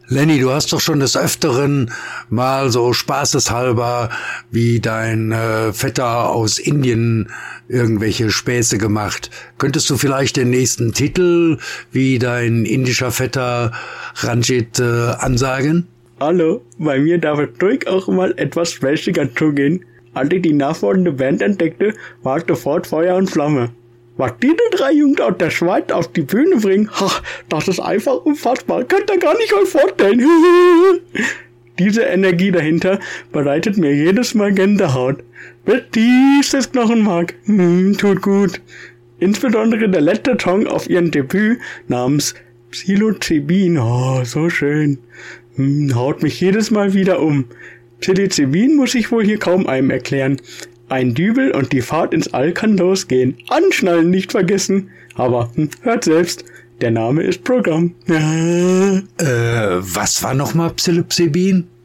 Lenny, du hast doch schon des Öfteren mal so spaßeshalber wie dein Vetter aus Indien irgendwelche Späße gemacht. Könntest du vielleicht den nächsten Titel wie dein indischer Vetter Ranjit ansagen? Hallo, bei mir darf es durchaus mal etwas späßiger zugehen. Als ich die nachfolgende Band entdeckte, war sofort Feuer und Flamme. Was diese 3 Jungs aus der Schweiz auf die Bühne bringen, das ist einfach unfassbar. Könnt ihr gar nicht euch vorstellen. Diese Energie dahinter bereitet mir jedes Mal Gänsehaut. Bis tiefstes Knochenmark. Tut gut. Insbesondere der letzte Song auf ihrem Debüt namens Psilocybin. Oh, so schön. Haut mich jedes Mal wieder um. Psilocybin muss ich wohl hier kaum einem erklären. Ein Dübel und die Fahrt ins All kann losgehen. Anschnallen nicht vergessen. Aber hört selbst, der Name ist Programm. Was war nochmal Psilocybin?